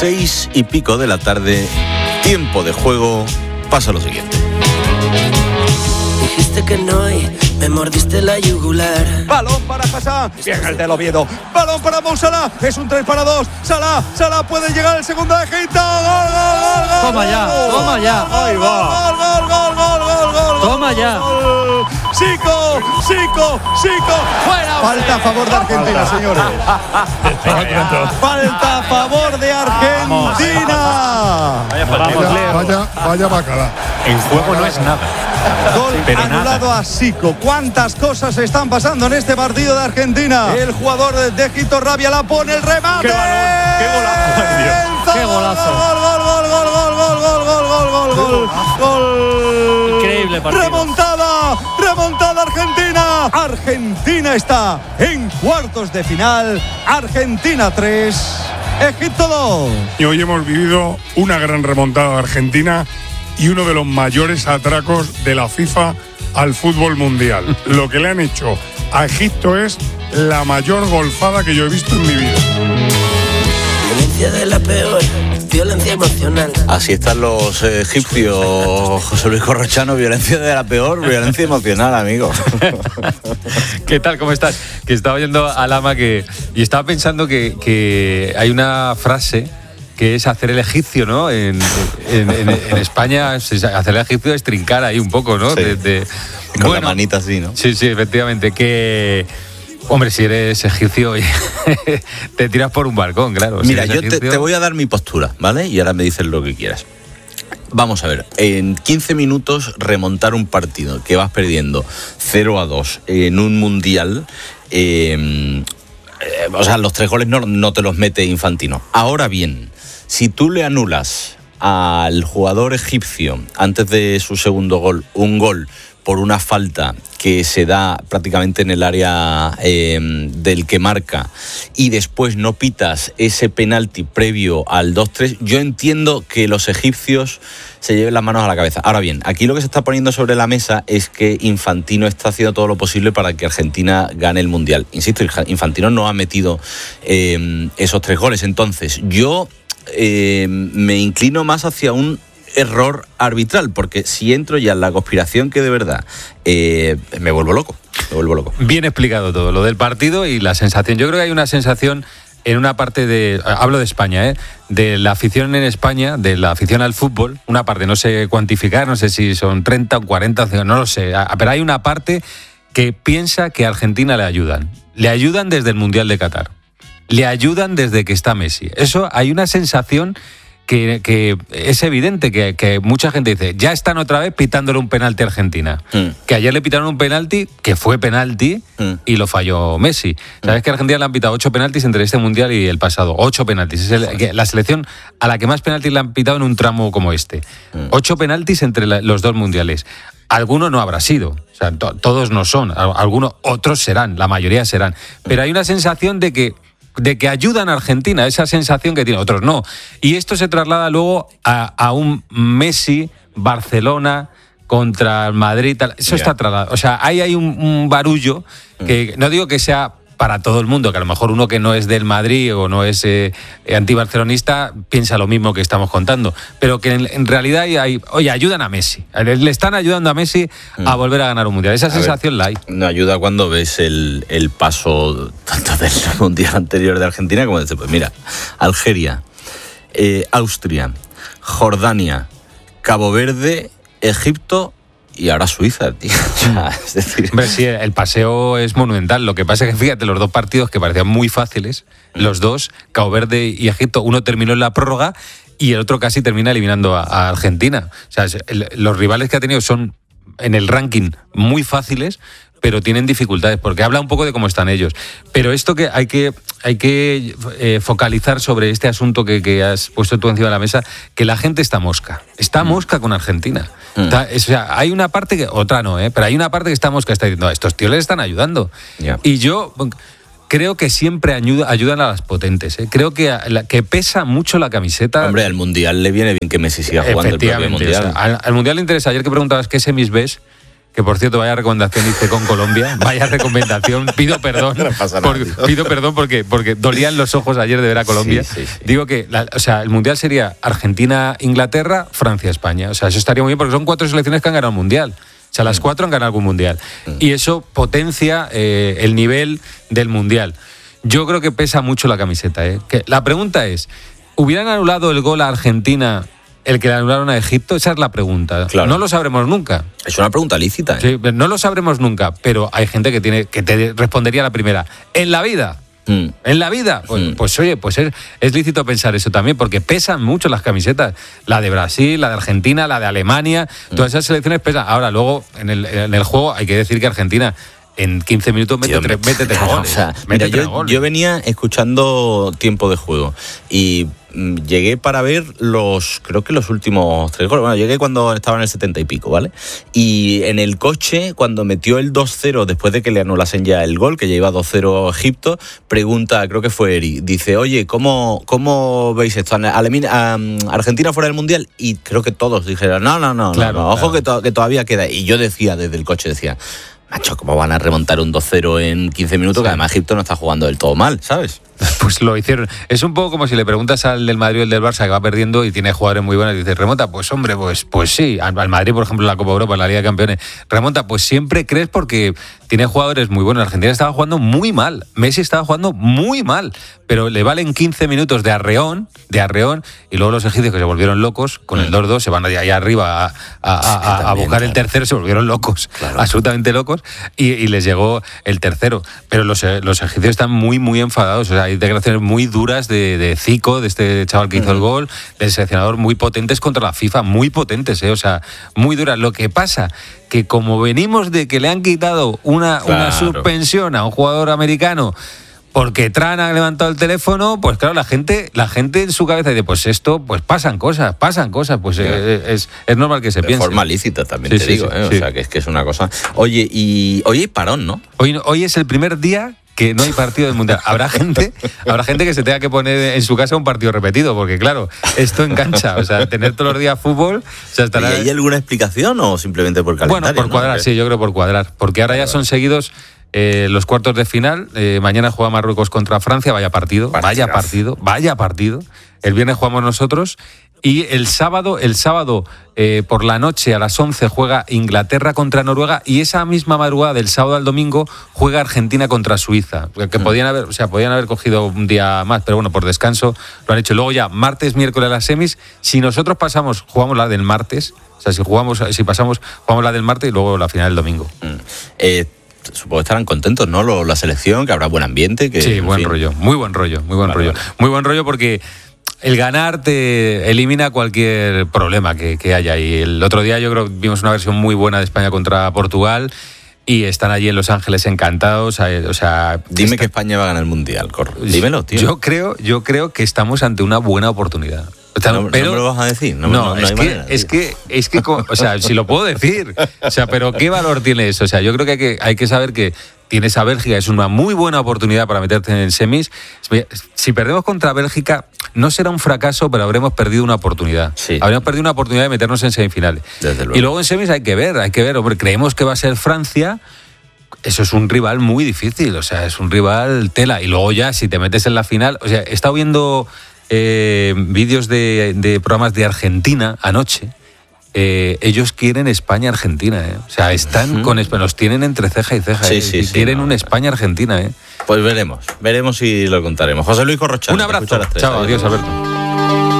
6:00 de la tarde, tiempo de juego, pasa lo siguiente. Dijiste que no y me mordiste la yugular. Balón para Hassan, bien el del Oviedo. Balón para Mo Salah, es un 3-2. Salah puede llegar el segundo de Egipto. Gol. Toma ya. Ahí va. Gol. Toma ya. Sico. Fuera. Falta a favor de Argentina, señores. Falta a favor de Argentina. Vaya bacala. En juego no es nada. Gol pero anulado nada. a Sico. ¿Cuántas cosas están pasando en este partido de Argentina? El jugador de Egipto, Rabia, la pone, el remate. ¡Qué balón! ¡Qué golazo! ¡Qué golazo! Gol. Increíble partido. Remontada Argentina. Argentina está en cuartos de final. Argentina 3, Egipto 2. Y hoy hemos vivido una gran remontada de Argentina y uno de los mayores atracos de la FIFA al fútbol mundial. Lo que le han hecho a Egipto es la mayor golfada que yo he visto en mi vida. Violencia de la peor, violencia emocional. Así están los egipcios, José Luis Corrochano, violencia de la peor, violencia emocional, amigo. ¿Qué tal? ¿Cómo estás? Que estaba oyendo a Lama y estaba pensando que hay una frase que es hacer el egipcio, ¿no? En España, hacer el egipcio es trincar ahí un poco, ¿no? Sí. Con la manita así, ¿no? Sí, efectivamente. Hombre, si eres egipcio te tiras por un balcón, claro. Mira, si yo te voy a dar mi postura, ¿vale? Y ahora me dices lo que quieras. Vamos a ver, en 15 minutos remontar un partido que vas perdiendo 0-2 en un mundial, o sea, los 3 goles no te los mete Infantino. Ahora bien, si tú le anulas al jugador egipcio antes de su segundo gol, un gol por una falta que se da prácticamente en el área del que marca, y después no pitas ese penalti previo al 2-3, yo entiendo que los egipcios se lleven las manos a la cabeza. Ahora bien, aquí lo que se está poniendo sobre la mesa es que Infantino está haciendo todo lo posible para que Argentina gane el Mundial. Insisto, Infantino no ha metido esos 3 goles. Entonces, yo me inclino más hacia un error arbitral, porque si entro ya en la conspiración, que de verdad me vuelvo loco. Bien explicado todo, lo del partido y la sensación. Yo creo que hay una sensación en una parte hablo de España, de la afición en España, de la afición al fútbol, una parte, no sé cuantificar, no sé si son 30 o 40, no lo sé, pero hay una parte que piensa que a Argentina le ayudan desde el Mundial de Qatar, le ayudan desde que está Messi. Eso, hay una sensación que es evidente que mucha gente dice, ya están otra vez pitándole un penalti a Argentina. Que ayer le pitaron un penalti, que fue penalti, y lo falló Messi. ¿Sabes que a Argentina le han pitado 8 penaltis entre este Mundial y el pasado? 8 penaltis. Es la selección a la que más penaltis le han pitado en un tramo como este. 8 penaltis entre los 2 mundiales. Alguno no habrá sido, o sea, todos no son, algunos otros serán, la mayoría serán. Pero hay una sensación de que ayudan a Argentina, esa sensación que tiene, otros no. Y esto se traslada luego a un Messi, Barcelona contra el Madrid, tal. Eso está trasladado. O sea, ahí hay un barullo que no digo que sea para todo el mundo, que a lo mejor uno que no es del Madrid o no es antibarcelonista piensa lo mismo que estamos contando, pero que en realidad ayudan a Messi, le están ayudando a Messi a volver a ganar un Mundial. Esa sensación la hay. No ayuda cuando ves el paso tanto del Mundial anterior de Argentina como de este. Pues mira, Algeria, Austria, Jordania, Cabo Verde, Egipto y ahora Suiza, tío. O sea, es decir... Hombre, sí, el paseo es monumental. Lo que pasa es que, fíjate, los 2 partidos que parecían muy fáciles, los 2, Cabo Verde y Egipto, uno terminó en la prórroga y el otro casi termina eliminando a Argentina. O sea, los rivales que ha tenido son en el ranking muy fáciles, pero tienen dificultades, porque habla un poco de cómo están ellos. Pero esto que hay que focalizar sobre este asunto que has puesto tú encima de la mesa, que la gente está mosca con Argentina. O sea, hay una parte que, otra no, pero hay una parte que está mosca, está diciendo, estos tíos les están ayudando. Yeah. Y yo creo que siempre ayudan a las potentes. Creo que pesa mucho la camiseta. Hombre, al Mundial le viene bien que Messi siga jugando el propio Mundial. O sea, al Mundial le interesa. Ayer que preguntabas qué semis ves, que por cierto, vaya recomendación hice con Colombia, vaya recomendación, pido perdón, No pasa nada, pido perdón porque dolían los ojos ayer de ver a Colombia. Sí. Digo que, el Mundial sería Argentina-Inglaterra, Francia-España. O sea, eso estaría muy bien porque son 4 selecciones que han ganado el Mundial. O sea, las 4 han ganado algún Mundial. Y eso potencia el nivel del Mundial. Yo creo que pesa mucho la camiseta. Que la pregunta es, ¿hubieran anulado el gol a Argentina el que le anularon a Egipto? Esa es la pregunta. Claro. No lo sabremos nunca. Es una pregunta lícita. Sí, no lo sabremos nunca, pero hay gente que te respondería la primera. En la vida. En la vida, pues oye, pues es lícito pensar eso también, porque pesan mucho las camisetas, la de Brasil, la de Argentina, la de Alemania, todas esas selecciones pesan. Ahora, luego, en el juego hay que decir que Argentina en 15 minutos mete tres goles. O sea, mira, yo venía escuchando tiempo de juego y llegué para ver creo que los últimos 3 goles. Bueno, llegué cuando estaba en el 70 y pico, ¿vale? Y en el coche, cuando metió el 2-0, después de que le anulasen ya el gol, que ya iba 2-0 Egipto, pregunta, creo que fue Eri, dice, oye, ¿cómo veis esto? ¿Argentina fuera del Mundial? Y creo que todos dijeron, no, ojo que todavía queda. Y yo decía, desde el coche, macho, ¿cómo van a remontar un 2-0 en 15 minutos? Sí. Que además Egipto no está jugando del todo mal, ¿sabes? Pues lo hicieron. Es un poco como si le preguntas al del Madrid o el del Barça que va perdiendo y tiene jugadores muy buenos y dices, remonta, pues hombre, pues sí. Al Madrid, por ejemplo, en la Copa Europa, en la Liga de Campeones, remonta, pues siempre crees porque tiene jugadores muy buenos. Argentina estaba jugando muy mal. Messi estaba jugando muy mal. Pero le valen 15 minutos de arreón, y luego los egipcios que se volvieron locos, con el 2-2, se van de ahí arriba a buscar el tercero, se volvieron locos, absolutamente locos, y les llegó el tercero. Pero los egipcios están muy, muy enfadados. O sea, hay declaraciones muy duras de Zico, de este chaval que hizo el gol, del seleccionador, muy potentes contra la FIFA, muy potentes, o sea, muy duras. Lo que pasa que como venimos de que le han quitado una suspensión a un jugador americano porque Tran ha levantado el teléfono, pues claro, la gente en su cabeza dice, pues esto, pues pasan cosas, pues es normal que se piense. De forma lícita también te digo, sí. O sea, que es una cosa. Oye, y hoy hay parón, ¿no? Hoy es el primer día que no hay partido del Mundial. Habrá gente que se tenga que poner en su casa un partido repetido, porque claro, esto engancha, o sea, tener todos los días fútbol, o sea, estará... ¿Y hay alguna explicación o simplemente por calendario? Bueno, por cuadrar, sí, yo creo por cuadrar, porque ahora ya son seguidos los cuartos de final. Mañana juega Marruecos contra Francia, vaya partido. El viernes jugamos nosotros. Y el sábado por la noche a las 11 juega Inglaterra contra Noruega, y esa misma madrugada del sábado al domingo juega Argentina contra Suiza, que podían haber cogido un día más, pero bueno, por descanso lo han hecho. Luego ya martes, miércoles las semis. Si nosotros pasamos, jugamos la del martes. O sea, si pasamos, jugamos la del martes y luego la final del domingo. Supongo que estarán contentos, ¿no? La selección, que habrá buen ambiente. Sí, muy buen rollo porque el ganar te elimina cualquier problema que haya. Y el otro día yo creo que vimos una versión muy buena de España contra Portugal y están allí en Los Ángeles encantados. O sea, dime que España va a ganar el Mundial, dímelo, tío. Yo creo que estamos ante una buena oportunidad. No me lo vas a decir. No hay manera. Es que, o sea, si lo puedo decir. O sea, pero ¿qué valor tiene eso? O sea, yo creo que hay que saber que tienes a Bélgica, es una muy buena oportunidad para meterte en semis. Si perdemos contra Bélgica, no será un fracaso, pero habremos perdido una oportunidad. Sí. Habremos perdido una oportunidad de meternos en semifinales. Desde luego. Y luego en semis hay que ver, hombre, creemos que va a ser Francia. Eso es un rival muy difícil, o sea, es un rival tela. Y luego ya, si te metes en la final, o sea, he estado viendo vídeos de programas de Argentina anoche. Ellos quieren España-Argentina, O sea, están con España, los tienen entre ceja y ceja. Quieren una España-Argentina, Pues veremos y lo contaremos. José Luis Corrochano. Un abrazo. Chao, adiós, Alberto.